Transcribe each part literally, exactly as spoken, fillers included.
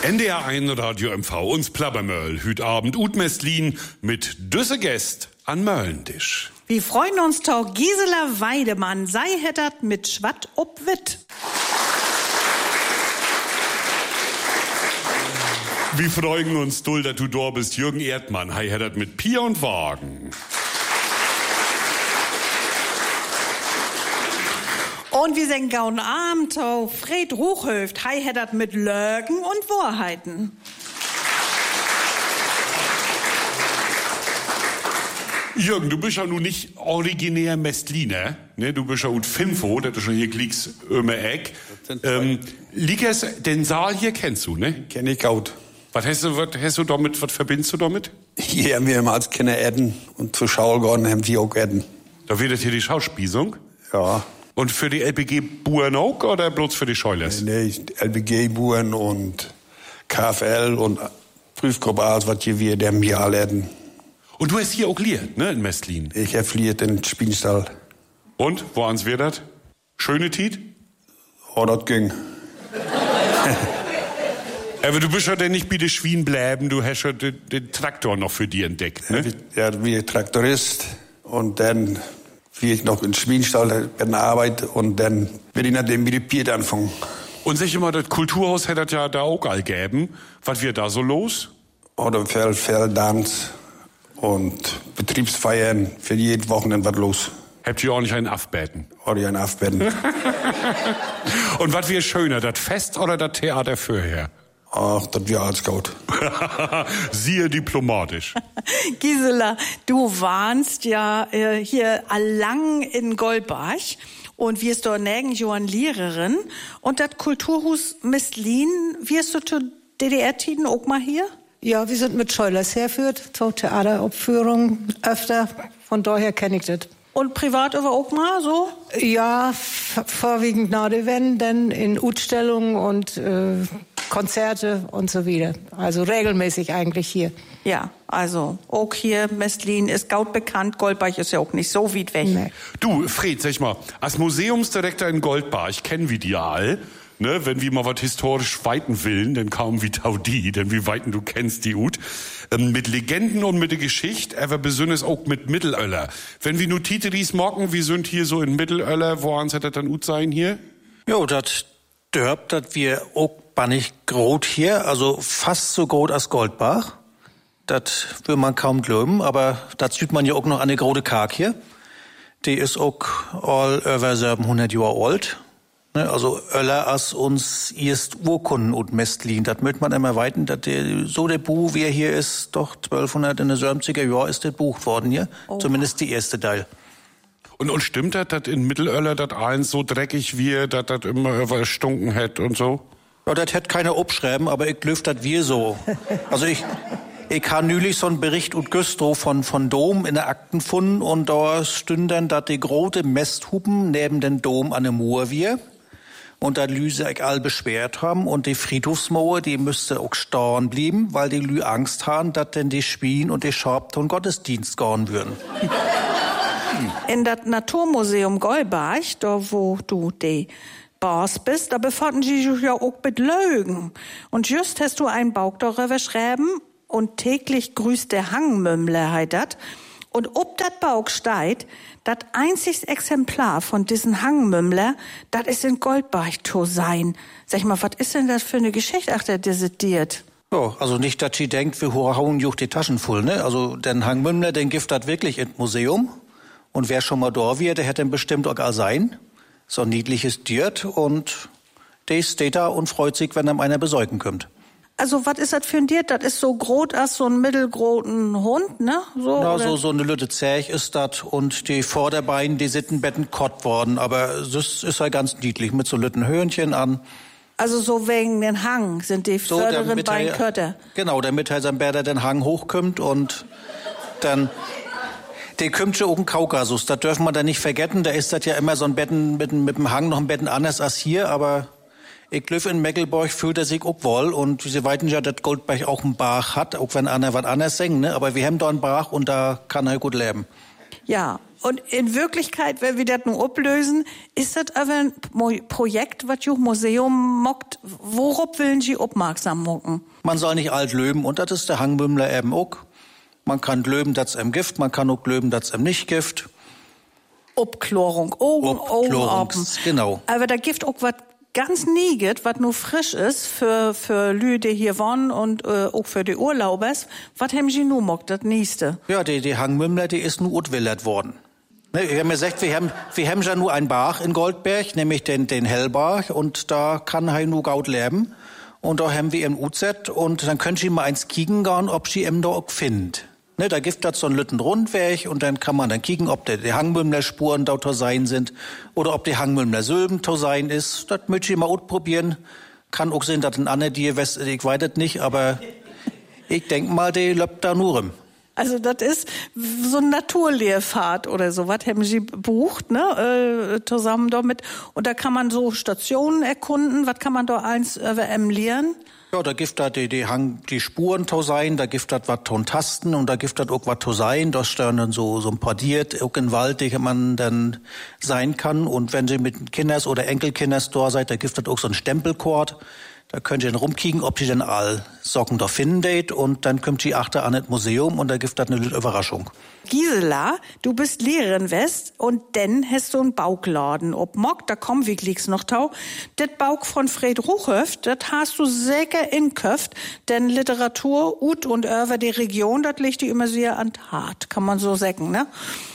N D R eins Radio M V, uns Plabbermöll, hüt Abend, Ut Mestlin mit Düsse Gäst an Möllentisch. Wir freuen uns tau Gisela Weidemann, sei hettert mit Schwatt ob Witt. Wir freuen uns, dull, dass du da bist, Jürgen Erdmann, hei hettert mit Pier und Wagen. Und wir singen gaun Abend tau Fred Ruchhöft, hei hettert mit Lögen und Wahrheiten. Jürgen, du bist ja nun nicht originär Mestliner, ne? Du bist ja ut Fimfo, das ist schon hier klicks öme Eck. Ähm, Liekes, den Saal hier kennst du, ne? Kenn ich gut. Was hast du, was hast du damit, was verbindest du damit? Hier haben wir immer als Kinder Erden und zu Schaulgorden haben wir auch Erden. Da wird das hier die Schauspiesung? Ja. Und für die L P G-Buren auch oder bloß für die Scheulers? Nee, L P G-Buren und K F L und Prüfgruppe alles, was hier wir, der haben hier alle Erden. Und du hast hier auch liert, ne, in Mestlin? Ich hab liert in Spienstall. Und, wo ans wir dat? Schöne Tiet? Oh, das ging. Aber du bist ja denn nicht bei den Schwien bleiben, du hast ja den, den Traktor noch für die entdeckt, ne? Ja, wie Traktorist und dann wie ich noch in Schwienstall bei der Arbeit und dann will ich nachdem wieder Piet anfangen. Und sag immer, das Kulturhaus hätte das ja da auch all gäben. Was wird da so los? Oder Fell, Fell, Dance und Betriebsfeiern, für jeden Wochenende was los. Habt ihr auch nicht einen Afbeten? Oder einen Afbeten. Und was wird schöner, das Fest oder das Theater vorher? Ach, das wäre alles gut. Siehe diplomatisch. Gisela, du warnst ja äh, hier allang in Goldbach und wirst dort nirgends Johann Lehrerin. Und das Kulturhus Mestlin, wirst du zu D D R-Tiden auch mal hier? Ja, wir sind mit Scheulers herführt, zur Theateraufführung öfter, von daher kenne ich das. Und privat aber auch mal so? Ja, vorwiegend nach der Wende, dann in Utstellungen und äh, Konzerte und so wieder. Also regelmäßig eigentlich hier. Ja, also auch hier, Mestlin ist gaut bekannt, Goldbach ist ja auch nicht so weit weg. Nee. Du, Fred, sag ich mal, als Museumsdirektor in Goldbach kennen wir die all. Ne, wenn wir mal was historisch weiten willen, dann kaum wie tau die, denn wie weiten du kennst die Ut. Ähm, mit Legenden und mit der Geschichte, aber besonders auch mit Mittelöller. Wenn wir nur Titeris morgen, wir sind hier so in Mittelöller, woran hat das dann Ut sein hier? Jo, das dörbt, dass wir auch bannig groß hier, also fast so groß als Goldbach. Das will man kaum glauben, aber da sieht man ja auch noch eine große Kark hier. Die ist auch all über siebenhundert Jahre alt. Also öller als uns erst Urkunden und Mestlin. Das möchte man immer weiten, dass der, so der Buch, wie er hier ist, doch zwölfhundert in den siebziger Jahren ist der Buch worden hier. Oh. Zumindest die erste Teil. Und, und stimmt das, dass in Mittelöller das eins so dreckig wird, dass das immer überstunken hätt und so? Ja, das hätte keiner abschreiben, aber ich löf das wir so. Also ich, ich habe neulich so einen Bericht und Güstrow von, von Dom in der Akten gefunden und da stünden, dass die große Mesthupen neben den Dom an der Mauer wir. Und da Lü sich all beschwert haben und die Friedhofsmauer, die müsste auch stehen bleiben, weil die Lü Angst haben, dass denn die Schwien und die Schabton Gottesdienst gehen würden. In das Naturmuseum Goldbach, da wo du die Boss bist, da befanden sie sich ja auch mit Lögen. Und just hast du einen Bauch darüber schreiben und täglich grüßt der Hangmümmler heit dat. Und ob dat Bauch steigt, das einzigste Exemplar von diesen Hangmümmler, das ist in Goldbach zu sein. Sag mal, was ist denn das für eine Geschichte, ach, der dezidiert? Ja, also nicht, dass sie denkt, wir hauen juch die Taschen voll, ne? Also, den Hangmümmler, den gibt das wirklich ins Museum. Und wer schon mal da wird, der hätte ihn bestimmt auch all sein. So ein niedliches Dirt und der steht da und freut sich, wenn ihm einer besäugen kommt. Also, was ist das für ein Dirt? Das ist so groß als so ein mittelgroßen Hund, ne? So, Na, oder? so, so eine Lütte Zerch ist das und die Vorderbeine, die sind ein Betten kott worden, aber das ist ja ganz niedlich mit so Lütten Hörnchen an. Also, so wegen den Hang sind die so, vorderen Beine Kötter. Genau, damit er sein Bärder den Hang hochkommt und dann, der kommt schon auch in Kaukasus, das dürfen wir da nicht vergessen, da ist das ja immer so ein Betten mit, mit dem Hang noch ein Betten anders als hier, aber ich glaube, in Meckelborg fühlt er sich auch wohl und sie weiten ja, dass Goldbach auch einen Bach hat, auch wenn einer was anderes singt, ne? Aber wir haben da einen Bach und da kann er gut leben. Ja, Und in Wirklichkeit, wenn wir das nur ablösen, ist das aber ein Projekt, was das Museum mockt. Worauf wollen Sie aufmerksam machen? Man soll nicht alt löben und das ist der Hangbümmler eben auch. Man kann löben, das im Gift, man kann auch löben, das im Nicht-Gift. Obklorung, Augen, Augen open. Genau. Aber da gibt auch was ganz nieget, was nur frisch ist für, für Lü, die hier wohnen und äh, auch für die Urlaubers. Was haben Sie nur mockt, das nächste? Ja, die, die Hangbümmler, die ist nur utwillert worden. Ne, wir haben gesagt, wir haben, wir haben ja nur einen Bach in Goldberg, nämlich den, den Hellbach, und da kann er nur Gaut leben. Und da haben wir im U Z, und dann könnt ihr mal eins kicken gehen, ob sie ihm da auch findet. Ne, da gibt es so einen lütten Rundweg, und dann kann man dann kicken, ob der, die Hangbümmler Spuren da sein sind oder ob die Hangbümmler Sülben da sein ist. Das möchte ich mal ausprobieren. Kann auch sein, dass ein anderer die West, ich weiß das nicht, aber ich denk mal, die löbt da nur im. Also das ist so ein Naturlehrfahrt oder so. Was haben Sie bucht, ne, äh, zusammen damit. Und da kann man so Stationen erkunden. Was kann man da eins über em lernen? Ja, da gibt da die, die, Hang, die Spuren to sein, da gibt das was ton Tasten und da gibt das auch was to sein. Da stehen dann so, so ein Pardiert, auch in Wald, die man dann sein kann. Und wenn Sie mit Kinders oder Enkelkinders da seid, da gibt das auch so ein Stempelkord. Da könnt ihr dann rumkicken, ob die denn all Socken da finden date, und dann kommt die achter an das Museum und da gibt das eine Überraschung. Gisela, du bist Lehrerin West und dann hast du einen Bauchladen. Ob Mock, da komm wie glieks noch tau. Det Bauk von Fred Ruchhöft, das hast du säcker in Köft, denn Literatur, ut und über die Region, das liegt die immer sehr an hart, kann man so sagen, ne?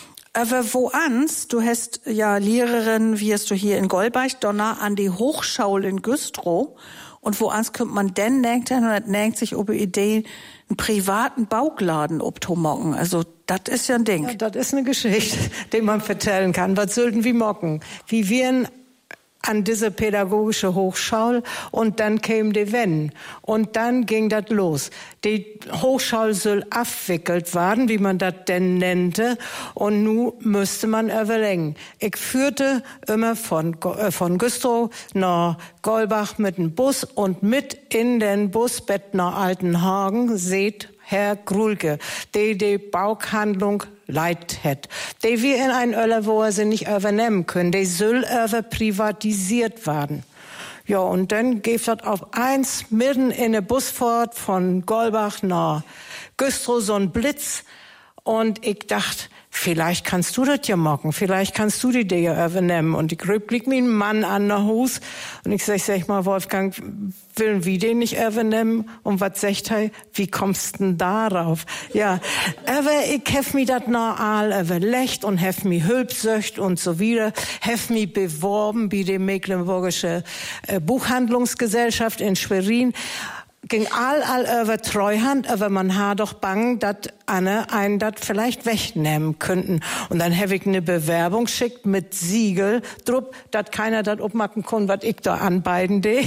Aber wo ans, du hast ja Lehrerin, wie hast du hier in Golbach, Donner an die Hochschule in Güstrow. Und wo ans kommt man denn, denkt er, und denkt sich über Ideen, einen privaten Bauchladen obzumocken. Also, das ist ja ein Ding. Ja, das ist eine Geschichte, die man erzählen kann. Was sollten wir mocken? Wie wir an diese pädagogische Hochschule, und dann käme die Wenn. Und dann ging das los. Die Hochschule soll abwickelt werden, wie man das denn nannte, und nun müsste man überlegen. Ich führte immer von, äh, von Güstrow nach Golbach mit dem Bus, und mit in den Busbett nach Altenhagen seht Herr Grulke, der die Bauhandlung leitet hat. Die wir in ein Öller, wo er sie nicht übernehmen können. Die soll über privatisiert werden. Ja, und dann geht das auf eins mitten in der Busfahrt von Golbach nach Güstrow so ein Blitz. Und ich dachte, vielleicht kannst du das ja machen, vielleicht kannst du die Dinge übernehmen. Und ich blick mir einen Mann an der Hus und ich sag, sag mal, Wolfgang, will wir den nicht übernehmen? Und was sagt er? Wie kommst du denn darauf? Ja, aber ich hef mi dat normal überlegt und hef mi hülpsöcht und so wieder, hef mi beworben bei der Mecklenburgische äh, Buchhandlungsgesellschaft in Schwerin. Ging all, all über Treuhand, aber man hat doch bang, dass Anne einen das vielleicht wegnehmen könnten. Und dann habe ich eine Bewerbung geschickt mit Siegel, drup, dass keiner das abmachen kann, was ich da an beiden de.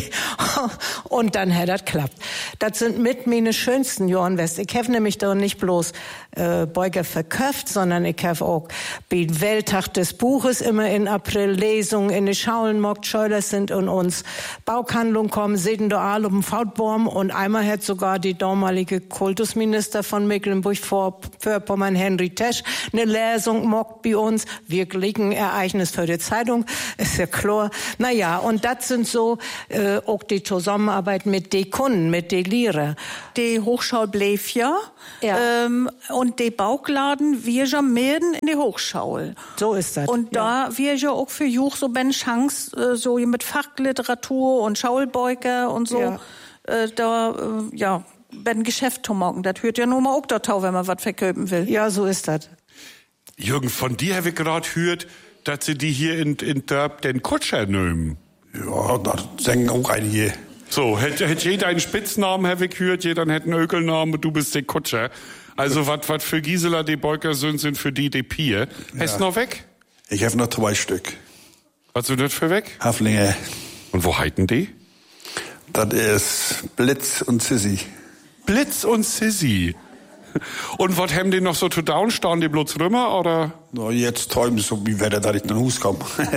Und dann hat das klappt. Das sind mit meine schönsten Jahren West. Ich habe nämlich da nicht bloß äh, Beuger verkauft, sondern ich habe auch bei Welttag des Buches immer in April Lesungen in die Schaulen mockt, Scheulers sind und uns Bauhandlung kommen, sehen da all um Fautbaum. Und einmal hat sogar die damalige Kultusminister von Mecklenburg-Vorpommern, Henry Tesch, eine Lesung mockt bei uns. Wirklich ein Ereignis für die Zeitung, ist ja klar. Naja, und das sind so äh, auch die Zusammenarbeit mit den Kunden, mit den Lehrern. Die Hochschule blieb ja, ja. Ähm, und die Bauchladen, wir ja mitten in die Hochschule. So ist das. Und da ja. wir ja auch für Juch so ben Chance, äh, so mit Fachliteratur und Schaulbeuger und so. Ja. Äh, da, äh, ja, ben Geschäft zu machen. Das hört ja nur mal auch da tau, wenn man was verkaufen will. Ja, so ist das. Jürgen, von dir habe ich gerade gehört, dass sie die hier in, in Dörp den Kutscher nehmen. Ja, da sagen auch einige. So, hätte hätt jeder einen Spitznamen, habe ich gehört, jeder hätte einen Ökelnamen, du bist der Kutscher. Also, was was für Gisela die Beuker sind, sind für die die Pier. Hast du noch weg? Ich habe noch zwei Stück. Was du das für weg? Haflinge. Und wo heiten die? Das ist Blitz und Sissi. Blitz und Sissi. Und was haben die noch so zu down? Stehen die bloß Rümmer, oder? Na, jetzt träumen sie so, wie werde da nicht in den Hus kommen.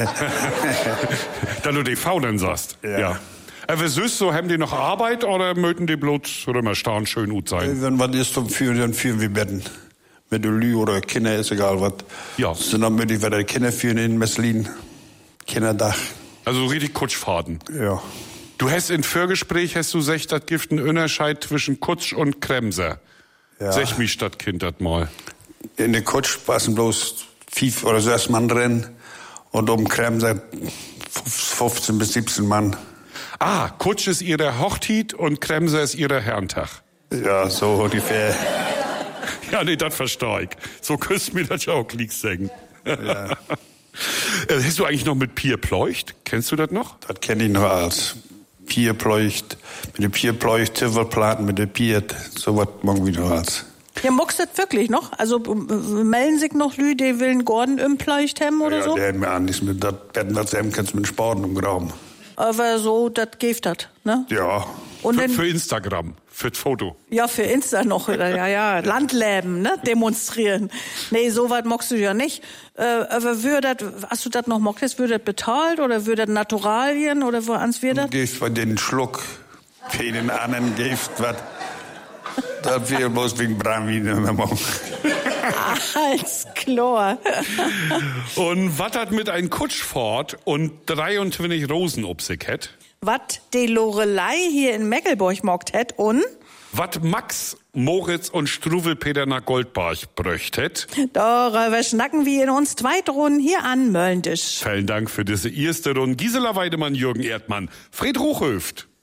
Da du die Faulen sagst. Ja. ja. Aber süß, so haben die noch Arbeit, oder möchten die bloß Rümmer stehen, schön gut sein? Wenn was ist zum Führen, dann führen wir Betten. mit der Lü oder Kinder, ist egal was. Ja. Sind dann möglich, wenn die Kinder führen in Messlin. Kinderdach. Also richtig Kutschfahrten. Ja. Du hast in Vorgespräch, hast du gesagt, das gibt einen Unterscheid zwischen Kutsch und Kremser. Ja. Sech mich das Kind das mal. In der Kutsch passen bloß fünf oder sechs Mann drin und um Kremser fünfzehn bis siebzehn Mann. Ah, Kutsch ist ihre Hochzeit und Kremser ist ihre Herrentag. Ja, so ungefähr. Ja, nee, das verstehe ich. So küsst mir das ja auch Klicks sagen. Ja. Äh, hast du eigentlich noch mit Pier Pleucht? Kennst du das noch? Das kenne ich noch als Pierpleucht, mit der Pierpleucht, Tiverplaten, mit der Piert, so was machen wir noch als. Ja, muckst das wirklich noch? Also äh, melden sich noch Lü, die willen Gordon im Pleucht haben oder ja, so? der hat mir an, das mit, das werden das selben kannst mit Sporten im Raum. Aber so, das geht das, ne? Ja. Und Für, dann, für Instagram, für das Foto. ja, für Insta noch, oder, ja, ja, Landleben, ne, demonstrieren. Nee, so weit mockst du ja nicht. Äh, aber würde das, hast du das noch mockt, würde das bezahlt oder würde das Naturalien oder wo ans wir das? Du gehst bei den Schluck, für den anderen gehst was. Das wäre bloß wegen Bramwin immer machen. Als klar. Und was hat mit ein Kutschfort und dreiundzwanzig Rosen ob sich hat? Was die Lorelei hier in Meckelburg mockt hat und? Was Max, Moritz und Struwelpeter nach Goldbach bröcht hat? Darüber schnacken wir in uns zweite Runden hier an Möllntisch. Vielen Dank für diese erste Runde. Gisela Weidemann, Jürgen Erdmann, Fred Hochhöft.